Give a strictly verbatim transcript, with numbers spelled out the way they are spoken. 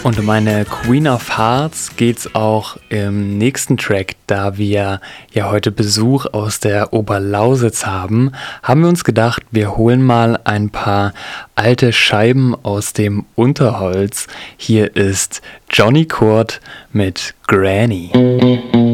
Und um meine Queen of Hearts geht's auch im nächsten Track. Da wir ja heute Besuch aus der Oberlausitz haben, haben wir uns gedacht, wir holen mal ein paar alte Scheiben aus dem Unterholz. Hier ist Johnny Kurt mit Granny.